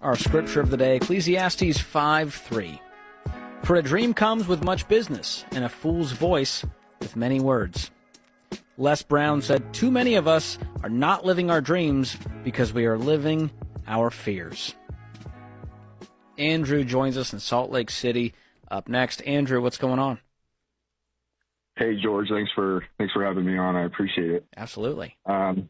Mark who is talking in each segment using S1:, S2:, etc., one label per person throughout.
S1: Our scripture of the day, Ecclesiastes 5:3. For a dream comes with much business, and a fool's voice with many words. Les Brown said, too many of us are not living our dreams because we are living our fears. Andrew joins us in Salt Lake City. Up next, Andrew, what's going on?
S2: Hey, George, thanks for having me on. I appreciate it.
S1: Absolutely.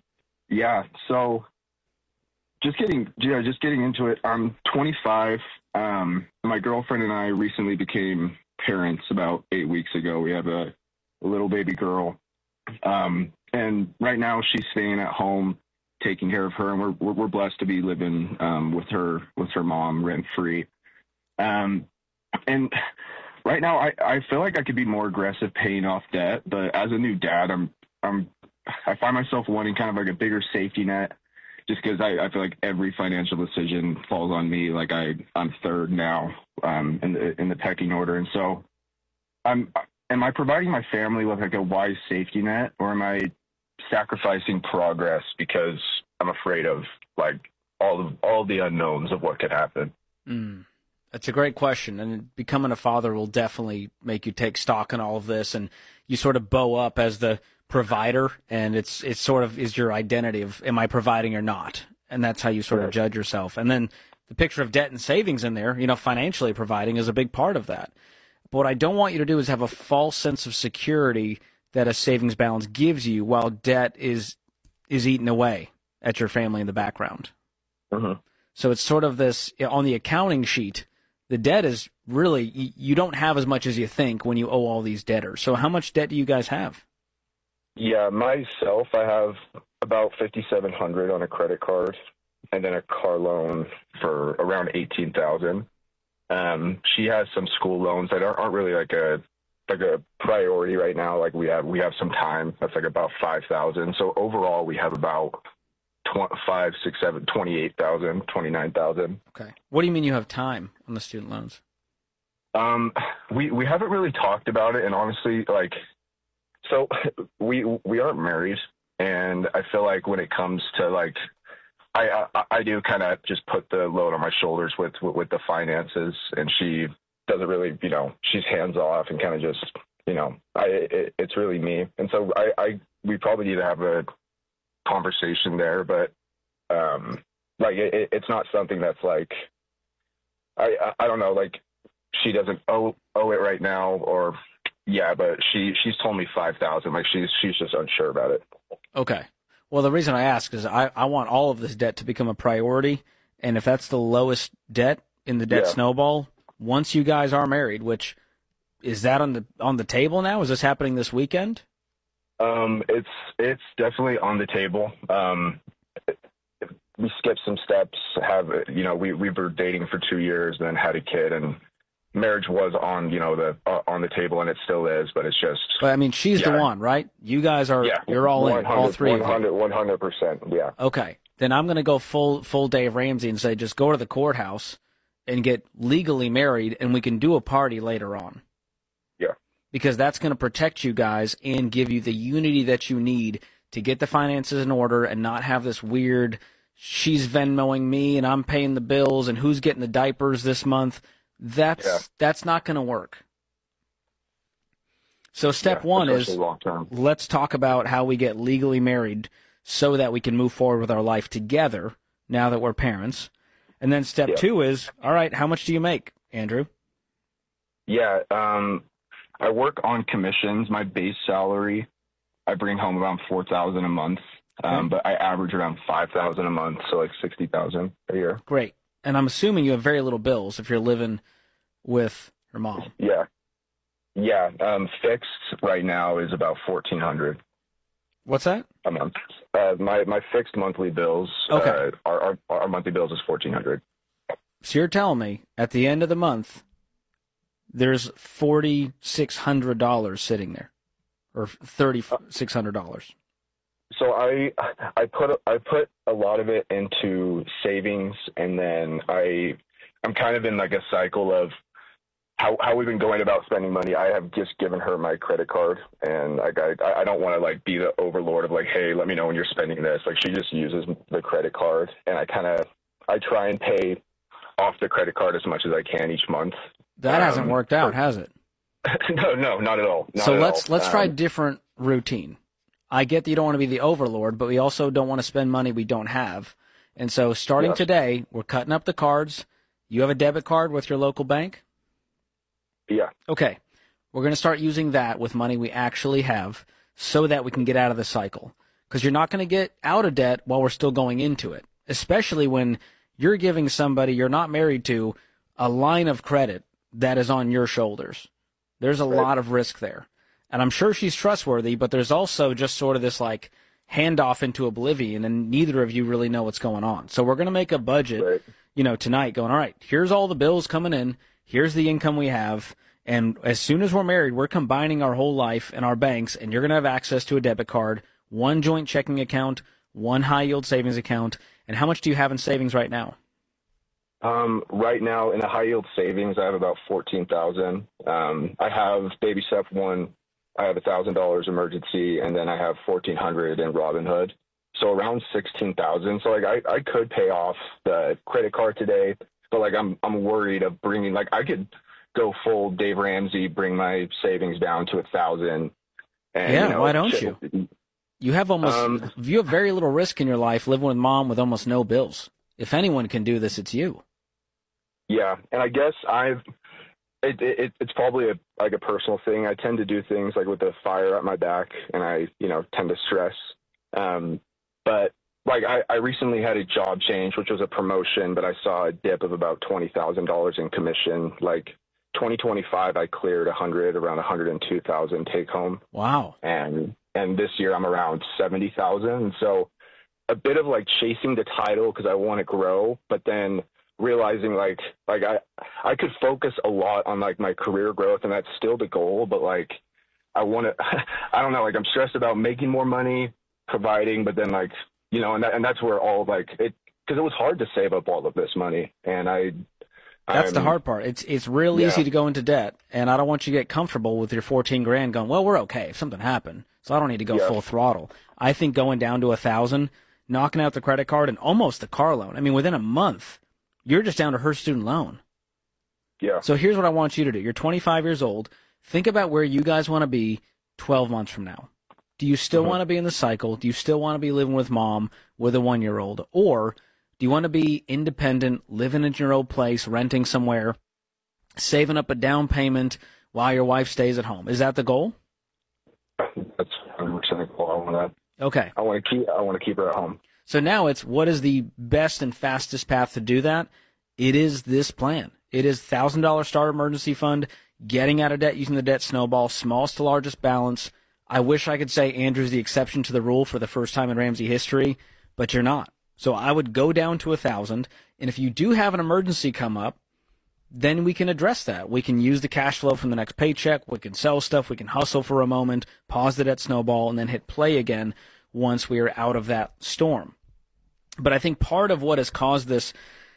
S2: So just getting into it. I'm 25. My girlfriend and I recently became parents about 8 weeks ago. We have a little baby girl. And right now she's staying at home taking care of her, and we're blessed to be living with her mom rent free. And right now I feel like I could be more aggressive paying off debt, but as a new dad, I find myself wanting kind of like a bigger safety net, just because I feel like every financial decision falls on me. Like I'm third now in the pecking order, and so am I providing my family with like a wise safety net, or am I sacrificing progress because I'm afraid of like all the unknowns of what could happen?
S1: That's a great question, and becoming a father will definitely make you take stock in all of this, and you sort of bow up as the provider, and it's sort of is your identity of am I providing or not, and that's how you sort of judge yourself. And then the picture of debt and savings in there, financially providing is a big part of that. But what I don't want you to do is have a false sense of security that a savings balance gives you while debt is eaten away at your family in the background. So it's sort of this, on the accounting sheet, the debt is really, you don't have as much as you think when you owe all these debtors. So how much debt do you guys have?
S2: Yeah, myself, I have about $5,700 on a credit card, and then a car loan for around $18,000. She has some school loans that aren't really like a priority right now. Like we have some time. That's like about $5,000. So overall, we have about 5, 6, 7, 28,000, 29,000.
S1: Okay. What do you mean you have time on the student loans?
S2: We haven't really talked about it, and honestly, so we aren't married, and I feel like when it comes to I do kind of just put the load on my shoulders with the finances, and she doesn't really, she's hands off and kind of just, it's really me. And so we probably need to have a conversation there, but it's not something that's like, I don't know, like she doesn't owe it right now, or but she's told me 5,000. Like she's just unsure about it.
S1: Okay. Well, the reason I ask is I want all of this debt to become a priority, and if that's the lowest debt in the debt snowball, once you guys are married, which is that on the table now? Is this happening this weekend?
S2: It's definitely on the table. We skipped some steps. We were dating for 2 years, then had a kid, and marriage was on on the table, and it still is. But it's just. But
S1: I mean, she's the one, right? You guys are. You're all in, all three.
S2: 100%. Yeah.
S1: Okay, then I'm going to go full Dave Ramsey and say just go to the courthouse and get legally married, and we can do a party later on.
S2: Yeah.
S1: Because that's going to protect you guys and give you the unity that you need to get the finances in order and not have this weird, she's Venmoing me and I'm paying the bills and who's getting the diapers this month. That's not going to work. So step one is let's talk about how we get legally married so that we can move forward with our life together now that we're parents. And then step two is, all right, how much do you make, Andrew?
S2: Yeah, I work on commissions. My base salary, I bring home around $4,000 a month, but I average around $5,000 a month, so like $60,000 a year.
S1: Great. And I'm assuming you have very little bills if you're living with your mom.
S2: Yeah. Fixed right now is about $1,400.
S1: What's that?
S2: A month. My fixed monthly bills.
S1: Okay.
S2: Our monthly bills is $1,400.
S1: So you're telling me at the end of the month, there's $4,600 sitting there, or $3,600.
S2: So I put a lot of it into savings, and then I'm kind of in like a cycle of how we've been going about spending money. I have just given her my credit card, and I don't want to like be the overlord of like, hey, let me know when you're spending this. Like she just uses the credit card, and I try and pay off the credit card as much as I can each month.
S1: That hasn't worked out, has it?
S2: No, not at all.
S1: So let's try a different routine. I get that you don't want to be the overlord, but we also don't want to spend money we don't have. And so starting today, we're cutting up the cards. You have a debit card with your local bank?
S2: Yeah.
S1: Okay. We're going to start using that with money we actually have so that we can get out of the cycle. Because you're not going to get out of debt while we're still going into it, especially when you're giving somebody you're not married to a line of credit that is on your shoulders. There's a lot of risk there. And I'm sure she's trustworthy, but there's also just sort of this like handoff into oblivion, and neither of you really know what's going on. So we're going to make a budget, tonight going, all right, here's all the bills coming in. Here's the income we have. And as soon as we're married, we're combining our whole life and our banks, and you're going to have access to a debit card, one joint checking account, one high-yield savings account. And how much do you have in savings right now?
S2: Right now, in a high-yield savings, I have about $14,000. I have baby step one. I have $1,000 emergency, and then I have $1,400 in Robinhood. So around $16,000. So like I could pay off the credit card today, but like I'm worried of bringing, like I could go full Dave Ramsey, bring my savings down to $1,000.
S1: Yeah, why don't you? You have you have very little risk in your life living with mom with almost no bills. If anyone can do this, it's you.
S2: Yeah, and I guess it's probably a personal thing. I tend to do things like with the fire at my back, and I tend to stress. But like I recently had a job change, which was a promotion, but I saw a dip of about $20,000 in commission. Like 2025, I cleared around 102,000 take home.
S1: Wow.
S2: And this year I'm around 70,000. So a bit of like chasing the title because I want to grow, but then realizing like I could focus a lot on like my career growth, and that's still the goal, but like I want to I don't know, like I'm stressed about making more money, providing, but then like and that's where all like it, because it was hard to save up all of this money, and that's
S1: the hard part. It's real easy to go into debt, and I don't want you to get comfortable with your 14 grand going, well, we're okay if something happened, so I don't need to go full throttle. I think going down to 1,000, knocking out the credit card and almost the car loan. I mean, within a month, you're just down to her student loan.
S2: Yeah.
S1: So here's what I want you to do. You're 25 years old. Think about where you guys want to be 12 months from now. Do you still want to be in the cycle? Do you still want to be living with mom with a 1-year-old? Or do you want to be independent, living in your old place, renting somewhere, saving up a down payment while your wife stays at home? Is that the goal?
S2: That's 100% the goal. I want that.
S1: Okay.
S2: I want to keep her at home.
S1: So now it's, what is the best and fastest path to do that? It is this plan. It is $1,000 starter emergency fund, getting out of debt using the debt snowball, smallest to largest balance. I wish I could say Andrew's the exception to the rule for the first time in Ramsey history, but you're not. So I would go down to 1,000, and if you do have an emergency come up, then we can address that. We can use the cash flow from the next paycheck. We can sell stuff. We can hustle for a moment, pause the debt snowball, and then hit play again once we are out of that storm. But I think part of what has caused this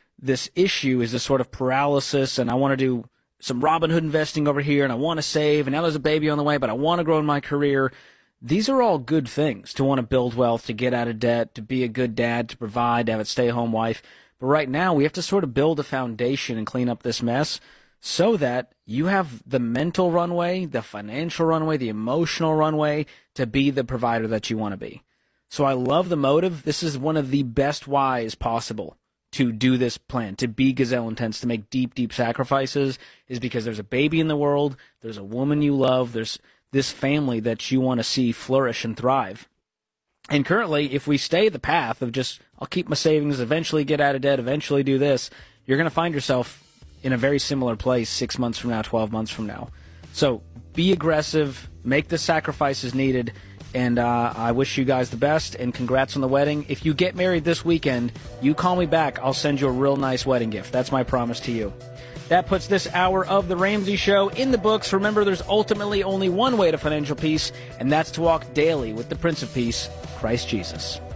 S1: issue is this sort of paralysis, and I want to do some Robinhood investing over here, and I want to save, and now there's a baby on the way, but I want to grow in my career. These are all good things, to want to build wealth, to get out of debt, to be a good dad, to provide, to have a stay-at-home wife. But right now, we have to sort of build a foundation and clean up this mess so that you have the mental runway, the financial runway, the emotional runway to be the provider that you want to be. So I love the motive. This is one of the best whys possible to do this plan, to be gazelle intense, to make deep, deep sacrifices, is because there's a baby in the world, there's a woman you love, there's this family that you want to see flourish and thrive. And currently, if we stay the path of just, I'll keep my savings, eventually get out of debt, eventually do this, you're going to find yourself in a very similar place 6 months from now, 12 months from now. So be aggressive, make the sacrifices needed, and I wish you guys the best, and congrats on the wedding. If you get married this weekend, you call me back. I'll send you a real nice wedding gift. That's my promise to you. That puts this hour of The Ramsey Show in the books. Remember, there's ultimately only one way to financial peace, and that's to walk daily with the Prince of Peace, Christ Jesus.